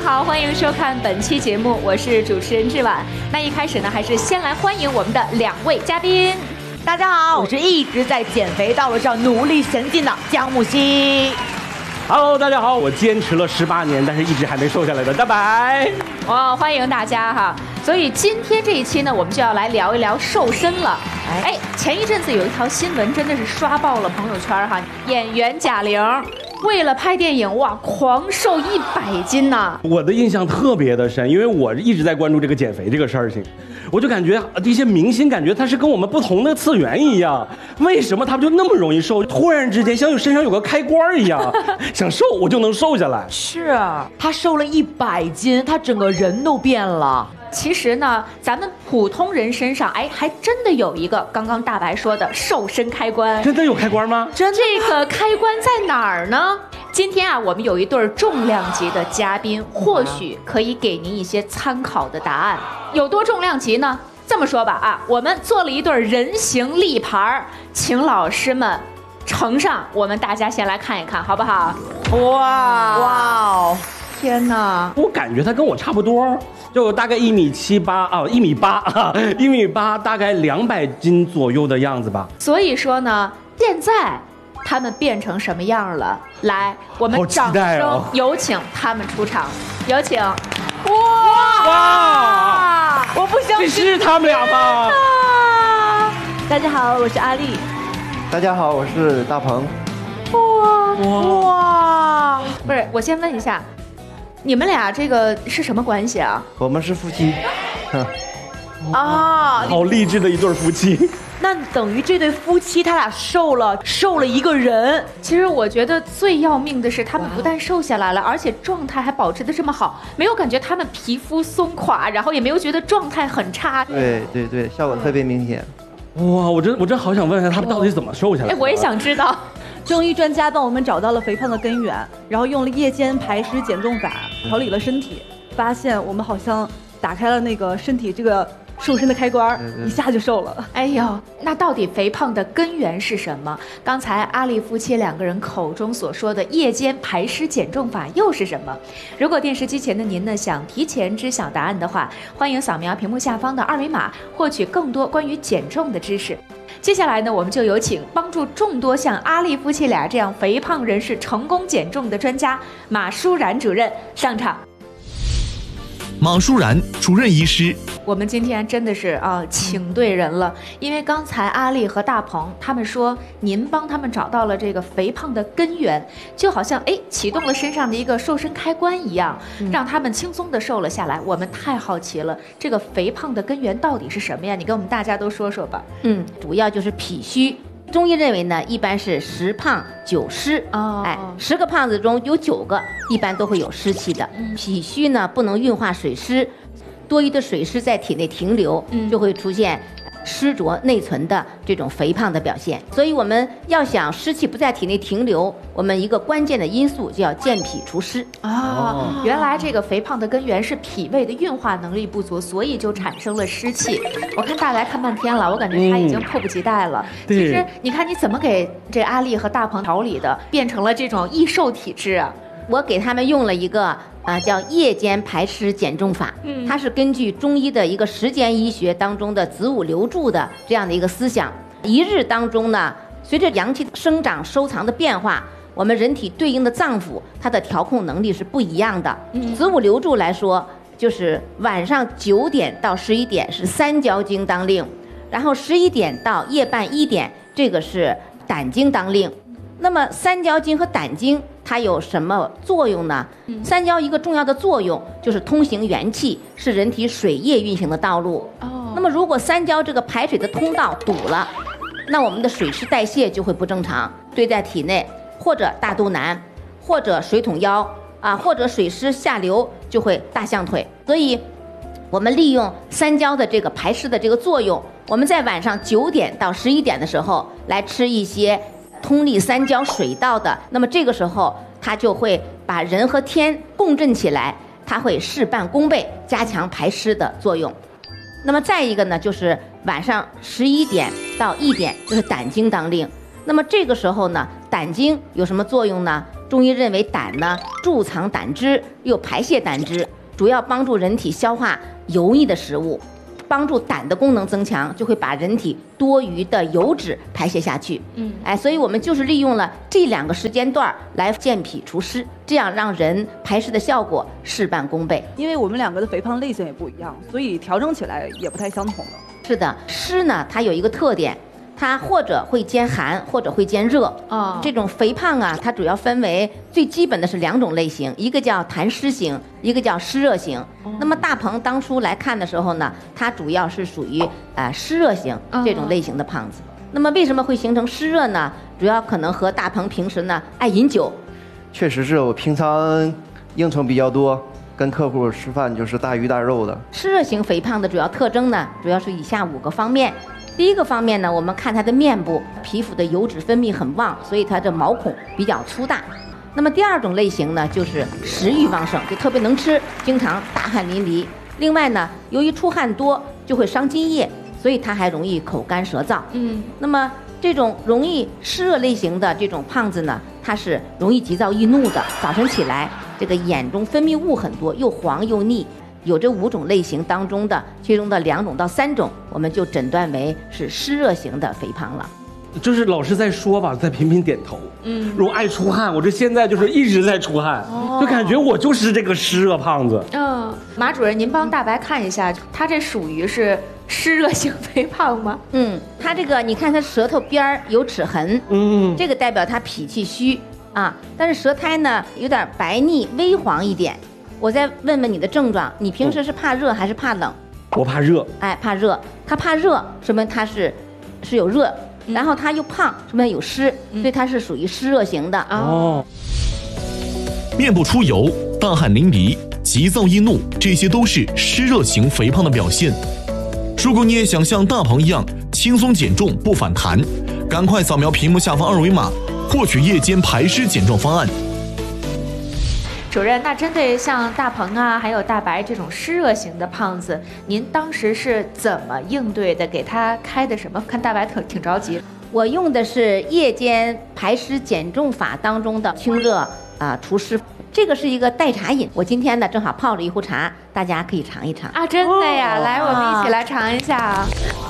好，欢迎收看本期节目，我是主持人志婉。那一开始呢，还是先来欢迎我们的2位嘉宾。 大家好，我是一直在减肥道路上努力前进的姜木希。 Hello， 大家好，我坚持了18年，但是一直还没瘦下来的大白。 哇，欢迎大家哈！所以今天这一期呢，我们就要来聊一聊瘦身了。前一阵子有一条新闻真的是刷爆了朋友圈哈，演员贾玲为了拍电影哇，狂瘦100斤呐！ 我的印象特别的深，因为我一直在关注这个减肥这个事情。我就感觉这些明星感觉他是跟我们不同的次元一样，为什么他们就那么容易瘦？突然之间像身上有个开关一样，想瘦我就能瘦下来。 是啊，他瘦了100斤，他整个人都变了。 其实呢，咱们普通人身上，还真的有一个刚刚大白说的瘦身开关。 真的有开关吗？ 这个开关在哪儿呢？今天啊，我们有一对重量级的嘉宾，或许可以给您一些参考的答案。有多重量级呢？这么说吧啊，我们做了一对人形立牌，请老师们呈上，我们大家先来看一看，好不好？ 哇，天哪！ 我感觉他跟我差不多，就大概1.78米啊，1.8米，大概200斤左右的样子吧。 所以说呢，现在他们变成什么样了？来，我们掌声有请他们出场，有请。 哇！我不相信， 这是他们俩吗？ 大家好，我是阿丽。 大家好，我是大鹏。 哇！ 不是，我先问一下，你们俩这个是什么关系啊？ 我们是夫妻。 啊， 好励志的一对夫妻。 那等于这对夫妻他俩瘦了一个人。 其实我觉得最要命的是，他们不但瘦下来了，而且状态还保持得这么好，没有感觉他们皮肤松垮，然后也没有觉得状态很差。 对，效果特别明显。 哇，我真好想问一下他们到底怎么瘦下来的。 我也想知道。 中医专家帮我们找到了肥胖的根源，然后用了夜间排湿减重法调理了身体，发现我们好像打开了那个身体这个瘦身的开关，一下就瘦了。 哎呦，那到底肥胖的根源是什么？刚才阿丽夫妻2个人口中所说的夜间排湿减重法又是什么？如果电视机前的您呢想提前知晓答案的话，欢迎扫描屏幕下方的2维码，获取更多关于减重的知识。接下来呢，我们就有请帮助众多像阿丽夫妻俩这样肥胖人士成功减重的专家马舒然主任上场。 马舒然主任医师， 我们今天真的是请对人了，因为刚才阿丽和大鹏他们说您帮他们找到了这个肥胖的根源，就好像启动了身上的一个瘦身开关一样，让他们轻松的瘦了下来。我们太好奇了，这个肥胖的根源到底是什么呀？你跟我们大家都说说吧。 主要就是脾虚。中医认为呢，一般是10胖9湿，10个胖子中有9个一般都会有湿气的。脾虚呢不能运化水湿，多余的水湿在体内停留，就会出现湿浊内存的这种肥胖的表现。所以我们要想湿气不在体内停留，我们一个关键的因素就要健脾除湿。 原来这个肥胖的根源是脾胃的运化能力不足，所以就产生了湿气。我看大白看半天了，我感觉他已经迫不及待了。其实你看你怎么给这阿丽和大鹏调理的，变成了这种易瘦体质啊？ 我给他们用了一个叫夜间排湿减重法，它是根据中医的一个时间医学当中的子午流注的这样的一个思想。一日当中呢，随着阳气生长收藏的变化，我们人体对应的脏腑它的调控能力是不一样的。子午流注来说，就是晚上9点到11点是三焦经当令，然后11点到夜半1点这个是胆经当令。那么三焦经和胆经它有什么作用呢？三焦一个重要的作用就是通行元气，是人体水液运行的道路。那么如果三焦这个排水的通道堵了，那我们的水湿代谢就会不正常，堆在体内，或者大肚腩，或者水桶腰或者水湿下流，就会大象腿。所以我们利用三焦的这个排湿的这个作用，我们在晚上9点到11点的时候来吃一些通利三焦水道的，那么这个时候它就会把人和天共振起来，它会事半功倍，加强排湿的作用。那么再一个呢，就是晚上11点到1点，就是胆经当令。那么这个时候呢，胆经有什么作用呢？ 中医认为胆呢贮藏胆汁，又排泄胆汁，主要帮助人体消化油腻的食物。帮助胆的功能增强，就会把人体多余的油脂排泄下去。所以我们就是利用了这2个时间段来健脾除湿，这样让人排湿的效果事半功倍。 因为我们2个的肥胖类型也不一样，所以调整起来也不太相同了。 是的，湿呢它有一个特点，它或者会兼寒，或者会兼热。这种肥胖啊，它主要分为最基本的是2种类型，一个叫痰湿型，一个叫湿热型。那么大鹏当初来看的时候呢，它主要是属于湿热型这种类型的胖子。那么为什么会形成湿热呢？主要可能和大鹏平时呢爱饮酒。 确实是我平常应酬比较多，跟客户吃饭就是大鱼大肉的。 湿热型肥胖的主要特征呢，主要是以下5个方面。第一个方面呢，我们看它的面部皮肤的油脂分泌很旺，所以它的毛孔比较粗大。那么第2种类型呢，就是食欲旺盛，就特别能吃，经常大汗淋漓。另外呢，由于出汗多就会伤津液，所以它还容易口干舌燥。那么这种容易湿热类型的这种胖子呢，它是容易急躁易怒的，早晨起来这个眼中分泌物很多，又黄又腻。有这5种类型当中的其中的2种到3种，我们就诊断为是湿热型的肥胖了。 就是老师在说吧，在频频点头。如果爱出汗，我这现在就是一直在出汗，就感觉我就是这个湿热胖子。 马主任，您帮大白看一下，他这属于是湿热型肥胖吗？ 他这个你看他舌头边儿有齿痕，这个代表他脾气虚啊，但是舌苔呢有点白腻微黄一点。我再问问你的症状，你平时是怕热还是怕冷？ 我怕热。 怕热。他怕热，说明他是有热，然后他又胖，说明有湿，所以他是属于湿热型的。 面部出油、大汗淋漓、急躁易怒，这些都是湿热型肥胖的表现。如果你也想像大鹏一样轻松减重不反弹，赶快扫描屏幕下方2维码，获取夜间排湿减重方案。 主任，那针对像大鹏啊，还有大白这种湿热型的胖子，您当时是怎么应对的？给他开的什么？看大白挺着急。 我用的是夜间排湿减重法当中的清热除湿，这个是一个代茶饮。我今天呢正好泡了一壶茶，大家可以尝一尝。 真的呀，来，我们一起来尝一下。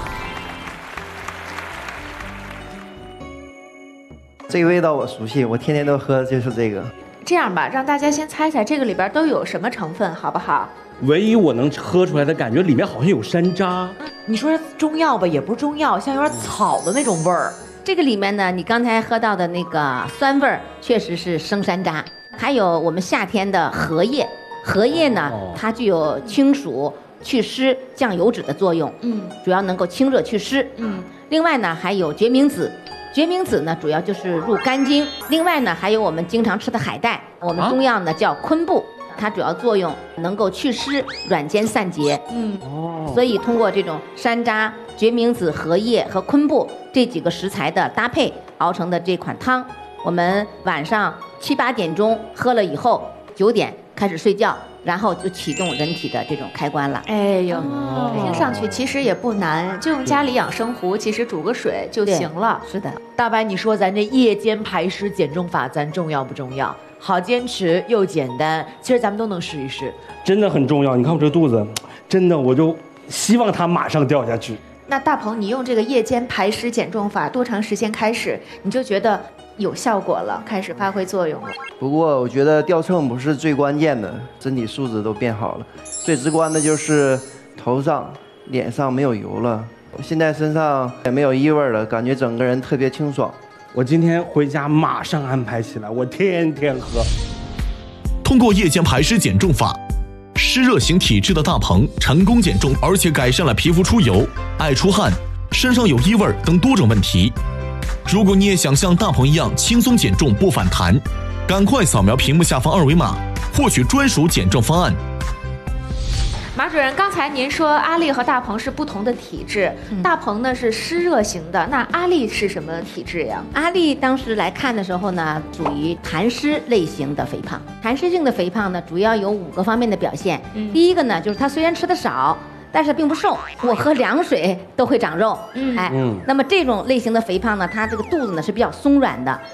这个味道我熟悉，我天天都喝，就是这个。 这样吧，让大家先猜猜这个里边都有什么成分，好不好？ 唯一我能喝出来的感觉，里面好像有山楂。 你说是中药吧，也不是中药，像有点草的那种味儿。 这个里面呢，你刚才喝到的那个酸味儿，确实是生山楂。还有我们夏天的荷叶，荷叶呢，它具有清暑、祛湿、降油脂的作用。主要能够清热祛湿。另外呢，还有决明子。决明子呢，主要就是入肝经。另外呢，还有我们经常吃的海带，我们中药呢叫昆布，它主要作用能够祛湿、软坚散结。所以通过这种山楂、决明子、荷叶和昆布这几个食材的搭配熬成的这款汤，我们晚上7、8点钟喝了以后，9点开始睡觉，然后就启动人体的这种开关了。 听上去其实也不难，就用家里养生壶，其实煮个水就行了。 是的， 大白，你说咱这夜间排湿减重法，咱重要不重要？好坚持又简单，其实咱们都能试一试。 真的很重要。你看我这肚子，真的我就希望它马上掉下去。 那大鹏，你用这个夜间排湿减重法多长时间开始你就觉得有效果了，开始发挥作用了？ 不过我觉得掉秤不是最关键的，身体素质都变好了。最直观的就是头上、脸上没有油了，我现在身上也没有异味了，感觉整个人特别清爽。 我今天回家马上安排起来，我天天喝。 通过夜间排湿减重法，湿热型体质的大鹏成功减重，而且改善了皮肤出油、爱出汗、身上有异味等多种问题。如果你也想像大鹏一样轻松减重不反弹，赶快扫描屏幕下方2维码，获取专属减重方案。 马主任，刚才您说阿丽和大鹏是不同的体质，大鹏呢是湿热型的，那阿丽是什么体质呀？ 阿丽当时来看的时候呢，属于痰湿类型的肥胖。痰湿性的肥胖呢，主要有5个方面的表现。第一个呢，就是她虽然吃的少，但是并不瘦，我喝凉水都会长肉。那么这种类型的肥胖呢，它这个肚子呢是比较松软的。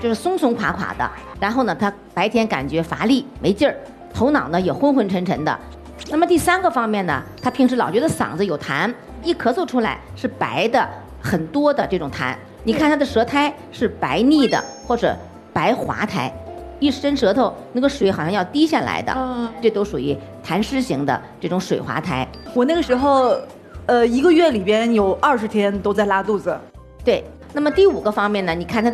就是松松垮垮的，然后呢，他白天感觉乏力没劲儿，头脑呢也昏昏沉沉的。那么第3个方面呢，他平时老觉得嗓子有痰，一咳嗽出来是白的很多的这种痰。你看他的舌苔是白腻的或者白滑苔，一伸舌头那个水好像要滴下来的，这都属于痰湿型的这种水滑苔。 我那个时候1个月里边有20天都在拉肚子。 对，那么第5个方面呢，你看他的